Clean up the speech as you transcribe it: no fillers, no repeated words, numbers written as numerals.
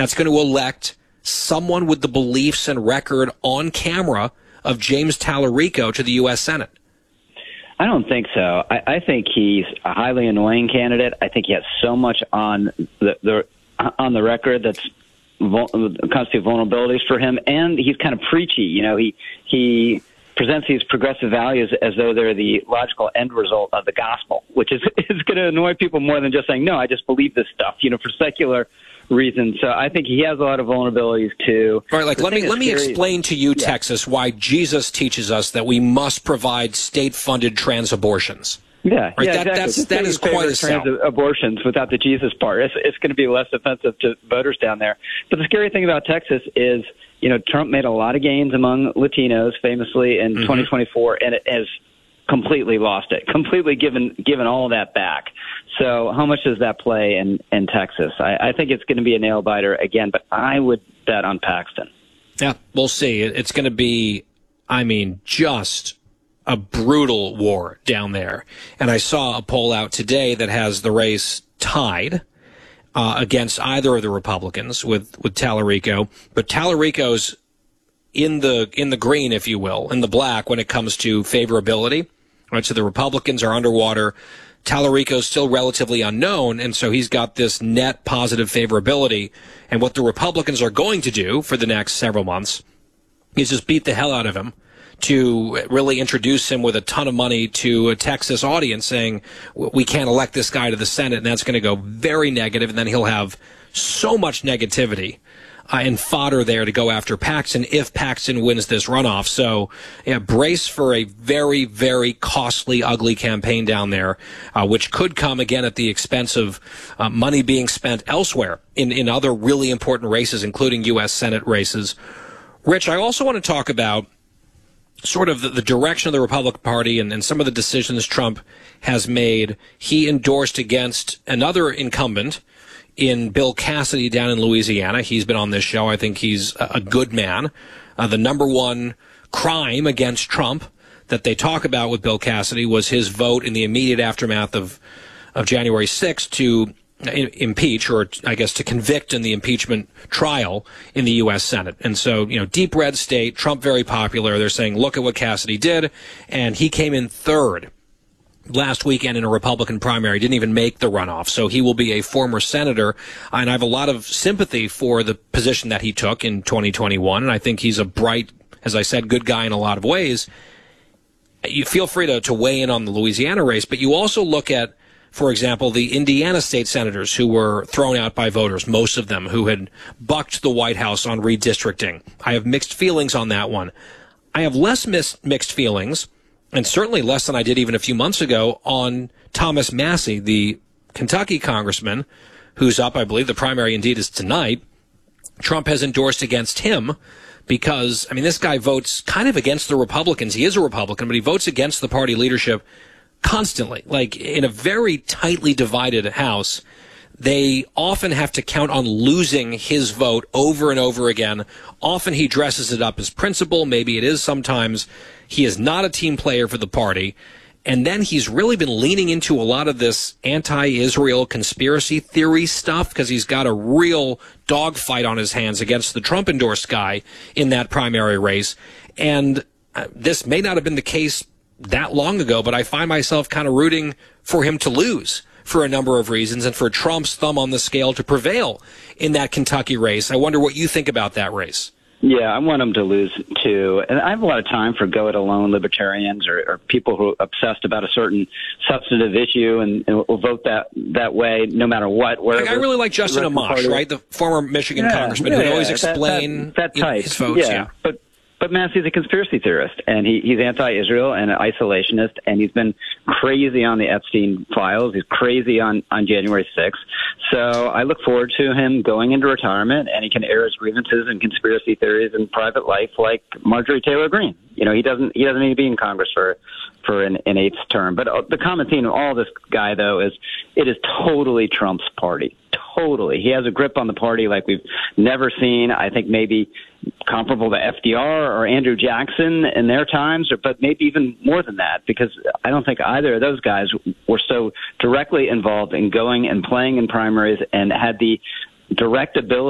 that's going to elect someone with the beliefs and record on camera of James Tallarico to the U.S. Senate? I don't think so. I think he's a highly annoying candidate. I think he has so much on the record that's constitute vulnerabilities for him, and he's kind of preachy. You know, he presents these progressive values as though they're the logical end result of the gospel, which is going to annoy people more than just saying, no, I just believe this stuff, you know, for secular reasons. So I think he has a lot of vulnerabilities too. All right, like let me explain to you, Texas, why Jesus teaches us that we must provide state-funded trans abortions. Yeah, right? yeah, exactly. That is quite a sell. Abortions without the Jesus part. It's going to be less offensive to voters down there. But the scary thing about Texas is, you know, Trump made a lot of gains among Latinos, famously in 2024, and it has completely lost it, completely given all of that back. So how much does that play in Texas? I think it's going to be a nail biter again, but I would bet on Paxton. Yeah, we'll see. It's going to be, I mean, just a brutal war down there. And I saw a poll out today that has the race tied against either of the Republicans with Tallarico, but Tallarico's in the green, if you will, in the black when it comes to favorability. Right, so the Republicans are underwater. Tallarico's still relatively unknown, and so he's got this net positive favorability. And what the Republicans are going to do for the next several months is just beat the hell out of him to really introduce him with a ton of money to a Texas audience saying, we can't elect this guy to the Senate, and that's going to go very negative, and then he'll have so much negativity and fodder there to go after Paxton if Paxton wins this runoff. So, yeah, brace for a very, very costly, ugly campaign down there, which could come again at the expense of money being spent elsewhere in other really important races, including U.S. Senate races. Rich, I also want to talk about sort of the direction of the Republican Party and some of the decisions Trump has made. He endorsed against another incumbent in Bill Cassidy down in Louisiana. He's been on this show. I think he's a good man. The number one crime against Trump that they talk about with Bill Cassidy was his vote in the immediate aftermath of January 6th to impeach, or I guess to convict in the impeachment trial in the U.S. Senate. And so, you know, deep red state, Trump very popular. They're saying, look at what Cassidy did. And he came in third last weekend in a Republican primary, didn't even make the runoff. So he will be a former senator. And I have a lot of sympathy for the position that he took in 2021. And I think he's a bright, as I said, good guy in a lot of ways. You feel free to weigh in on the Louisiana race, but you also look at, for example, the Indiana state senators who were thrown out by voters, most of them who had bucked the White House on redistricting. I have mixed feelings on that one. I have less mixed feelings, and certainly less than I did even a few months ago, on Thomas Massie, the Kentucky congressman, who's up, I believe the primary indeed is tonight. Trump has endorsed against him because, I mean, this guy votes kind of against the Republicans. He is a Republican, but he votes against the party leadership constantly. Like, in a very tightly divided House, they often have to count on losing his vote over and over again. Often he dresses it up as principle. Maybe it is sometimes. He is not a team player for the party. And then he's really been leaning into a lot of this anti-Israel conspiracy theory stuff because he's got a real dogfight on his hands against the Trump-endorsed guy in that primary race. And this may not have been the case that long ago, but I find myself kind of rooting for him to lose for a number of reasons and for Trump's thumb on the scale to prevail in that Kentucky race. I wonder what you think about that race. Yeah, I want him to lose, too. And I have a lot of time for go-it-alone libertarians or people who are obsessed about a certain substantive issue and will vote that way no matter what. Like, I really like Justin Amash, right? The former Michigan congressman who would always explain that type. His votes. Yeah. But Massey's a conspiracy theorist, and he's anti-Israel and an isolationist, and he's been crazy on the Epstein files. He's crazy on January 6th. So I look forward to him going into retirement, and he can air his grievances and conspiracy theories in private life like Marjorie Taylor Greene. You know, he doesn't need to be in Congress for an eighth term. But the common theme of all this guy, though, is it is totally Trump's party. Totally. He has a grip on the party like we've never seen. I think maybe comparable to FDR or Andrew Jackson in their times, but maybe even more than that, because I don't think either of those guys were so directly involved in going and playing in primaries and had the direct ability